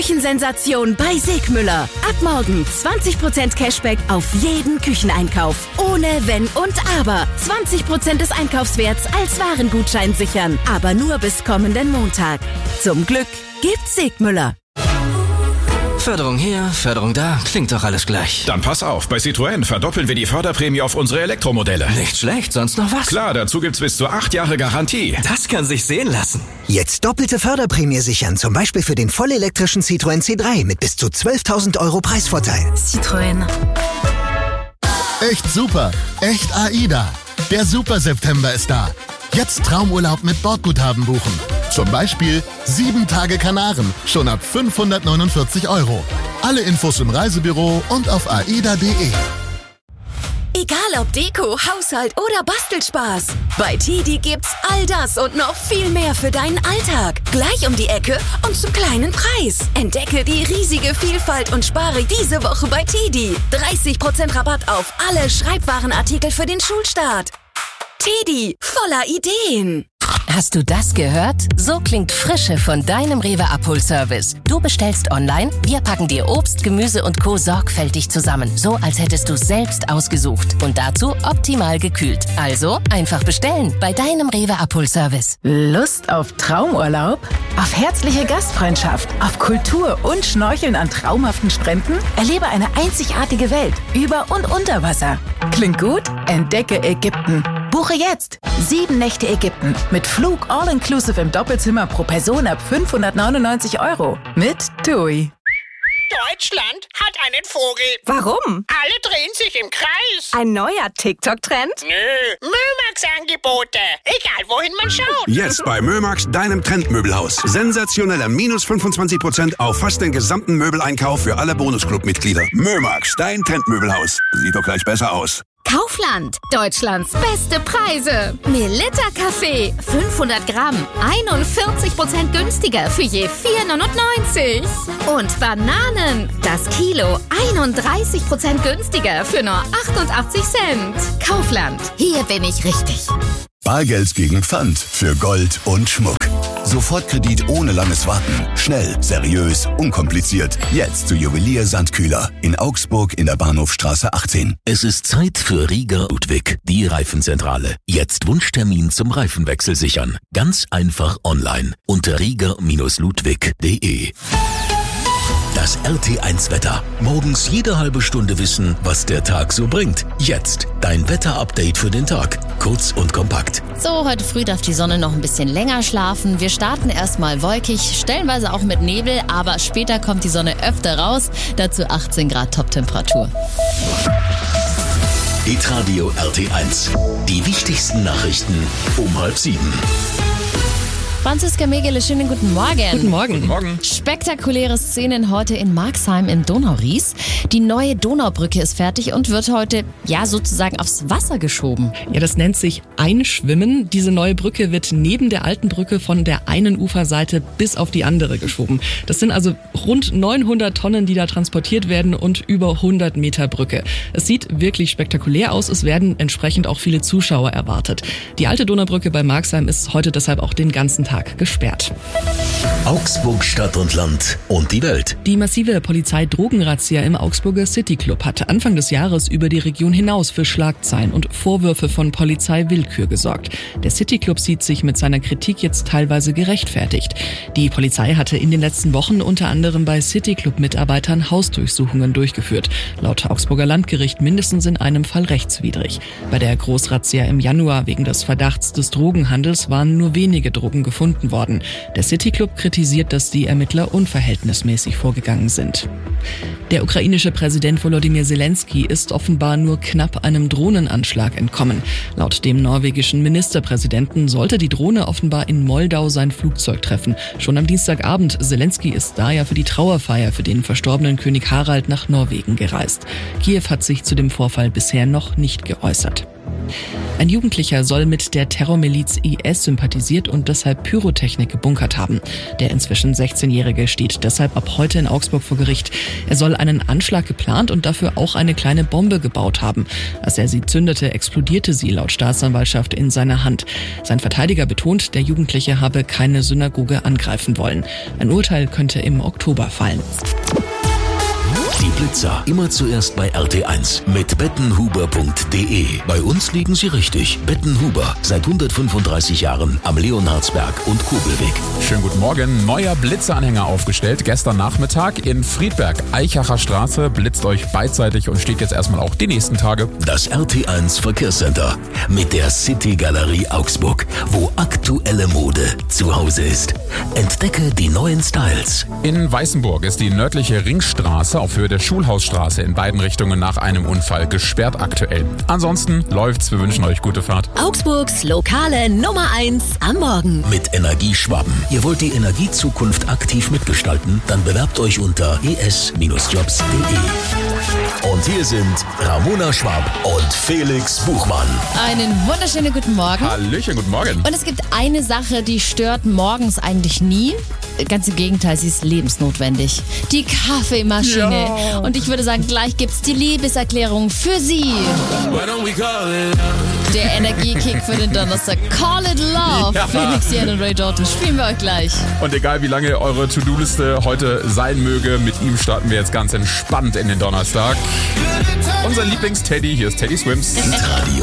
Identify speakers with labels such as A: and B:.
A: Küchensensation bei Segmüller. Ab morgen 20% Cashback auf jeden Kücheneinkauf. Ohne Wenn und Aber. 20% des Einkaufswerts als Warengutschein sichern. Aber nur bis kommenden Montag. Zum Glück gibt's Segmüller.
B: Förderung hier, Förderung da, klingt doch alles gleich.
C: Dann pass auf, bei Citroën verdoppeln wir die Förderprämie auf unsere Elektromodelle.
B: Nicht schlecht, sonst noch was?
C: Klar, dazu gibt's bis zu 8 Jahre Garantie.
B: Das kann sich sehen lassen.
D: Jetzt doppelte Förderprämie sichern, zum Beispiel für den vollelektrischen Citroën C3 mit bis zu 12.000 € Preisvorteil.
A: Citroën.
E: Echt super, echt AIDA. Der Super September ist da. Jetzt Traumurlaub mit Bordguthaben buchen. Zum Beispiel 7 Tage Kanaren, schon ab 549 €. Alle Infos im Reisebüro und auf aida.de.
A: Egal ob Deko, Haushalt oder Bastelspaß. Bei TIDI gibt's all das und noch viel mehr für deinen Alltag. Gleich um die Ecke und zum kleinen Preis. Entdecke die riesige Vielfalt und spare diese Woche bei TIDI. 30% Rabatt auf alle Schreibwarenartikel für den Schulstart. TIDI, voller Ideen.
F: Hast du das gehört? So klingt Frische von deinem Rewe-Abholservice. Du bestellst online, wir packen dir Obst, Gemüse und Co. sorgfältig zusammen. So, als hättest du selbst ausgesucht. Und dazu optimal gekühlt. Also, einfach bestellen bei deinem Rewe-Abholservice.
G: Lust auf Traumurlaub? Auf herzliche Gastfreundschaft? Auf Kultur und Schnorcheln an traumhaften Stränden? Erlebe eine einzigartige Welt über und unter Wasser. Klingt gut? Entdecke Ägypten. Buche jetzt 7 Nächte Ägypten mit Flug all-inclusive im Doppelzimmer pro Person ab 599 € mit TUI.
H: Deutschland hat einen Vogel.
I: Warum?
H: Alle drehen sich im Kreis.
I: Ein neuer TikTok-Trend?
H: Nö, Mömax-Angebote. Egal, wohin man schaut.
J: Jetzt bei Mömax, deinem Trendmöbelhaus. Sensationeller minus 25% auf fast den gesamten Möbeleinkauf für alle Bonusclub-Mitglieder. Mömax, dein Trendmöbelhaus. Sieht doch gleich besser aus.
K: Kaufland, Deutschlands beste Preise. Melitta Kaffee, 500 Gramm, 41% günstiger für je 4,99. Und Bananen, das Kilo, 31% günstiger für nur 88 Cent. Kaufland, hier bin ich richtig.
L: Bargeld gegen Pfand für Gold und Schmuck. Sofortkredit ohne langes Warten. Schnell, seriös, unkompliziert. Jetzt zu Juwelier Sandkühler in Augsburg in der Bahnhofstraße 18.
M: Es ist Zeit für Rieger Ludwig, die Reifenzentrale. Jetzt Wunschtermin zum Reifenwechsel sichern. Ganz einfach online unter rieger-ludwig.de. Das RT1-Wetter. Morgens jede halbe Stunde wissen, was der Tag so bringt. Jetzt dein Wetter-Update für den Tag. Kurz und kompakt.
N: So, heute früh darf die Sonne noch ein bisschen länger schlafen. Wir starten erstmal wolkig, stellenweise auch mit Nebel, aber später kommt die Sonne öfter raus. Dazu 18 Grad Toptemperatur.
M: Hitradio RT1. Die wichtigsten Nachrichten um 6:30.
N: Franziska Megele, schönen guten Morgen.
O: Guten Morgen.
C: Guten Morgen.
N: Spektakuläre Szenen heute in Marxheim im Donauries. Die neue Donaubrücke ist fertig und wird heute sozusagen aufs Wasser geschoben.
O: Ja, das nennt sich Einschwimmen. Diese neue Brücke wird neben der alten Brücke von der einen Uferseite bis auf die andere geschoben. Das sind also rund 900 Tonnen, die da transportiert werden und über 100 Meter Brücke. Es sieht wirklich spektakulär aus. Es werden entsprechend auch viele Zuschauer erwartet. Die alte Donaubrücke bei Marxheim ist heute deshalb auch den ganzen Tag gesperrt.
M: Augsburg, Stadt und Land und die Welt.
O: Die massive Polizei-Drogenrazzia im Augsburger City Club hat Anfang des Jahres über die Region hinaus für Schlagzeilen und Vorwürfe von Polizeiwillkür gesorgt. Der City Club sieht sich mit seiner Kritik jetzt teilweise gerechtfertigt. Die Polizei hatte in den letzten Wochen unter anderem bei City Club-Mitarbeitern Hausdurchsuchungen durchgeführt. Laut Augsburger Landgericht mindestens in einem Fall rechtswidrig. Bei der Großrazzia im Januar wegen des Verdachts des Drogenhandels waren nur wenige Drogen gefunden worden. Der City Club kritisiert, dass die Ermittler unverhältnismäßig vorgegangen sind. Der ukrainische Präsident Volodymyr Zelensky ist offenbar nur knapp einem Drohnenanschlag entkommen. Laut dem norwegischen Ministerpräsidenten sollte die Drohne offenbar in Moldau sein Flugzeug treffen. Schon am Dienstagabend. Zelensky ist daher für die Trauerfeier für den verstorbenen König Harald nach Norwegen gereist. Kiew hat sich zu dem Vorfall bisher noch nicht geäußert. Ein Jugendlicher soll mit der Terrormiliz IS sympathisiert und deshalb Pyrotechnik gebunkert haben. Der inzwischen 16-Jährige steht deshalb ab heute in Augsburg vor Gericht. Er soll einen Anschlag geplant und dafür auch eine kleine Bombe gebaut haben. Als er sie zündete, explodierte sie laut Staatsanwaltschaft in seiner Hand. Sein Verteidiger betont, der Jugendliche habe keine Synagoge angreifen wollen. Ein Urteil könnte im Oktober fallen.
M: Die Blitzer immer zuerst bei RT1 mit bettenhuber.de. Bei uns liegen sie richtig. Bettenhuber, seit 135 Jahren am Leonhardsberg und Kobelweg.
P: Schönen guten Morgen. Neuer Blitzeranhänger aufgestellt. Gestern Nachmittag in Friedberg, Eichacher Straße. Blitzt euch beidseitig und steht jetzt erstmal auch die nächsten Tage.
M: Das RT1 Verkehrscenter mit der City Galerie Augsburg, wo aktuelle Mode zu Hause ist. Entdecke die neuen Styles.
P: In Weißenburg ist die nördliche Ringstraße auf Höhe der Schulhausstraße in beiden Richtungen nach einem Unfall gesperrt aktuell. Ansonsten läuft's. Wir wünschen euch gute Fahrt.
A: Augsburgs lokale Nummer 1 am Morgen.
M: Mit Energieschwaben. Ihr wollt die Energiezukunft aktiv mitgestalten? Dann bewerbt euch unter es-jobs.de. Und hier sind Ramona Schwab und Felix Buchmann.
N: Einen wunderschönen guten Morgen.
P: Hallöchen, guten Morgen.
N: Und es gibt eine Sache, die stört morgens eigentlich nie. Ganz im Gegenteil, sie ist lebensnotwendig. Die Kaffeemaschine. Ja. Und ich würde sagen, gleich gibt's die Liebeserklärung für Sie. Der Energiekick für den Donnerstag. Call it love. Ja. Felix Jan und Ray Jordan spielen wir euch gleich.
P: Und egal wie lange eure To-Do-Liste heute sein möge, mit ihm starten wir jetzt ganz entspannt in den Donnerstag. Unser Lieblings-Teddy, hier ist Teddy Swims.
M: Radio.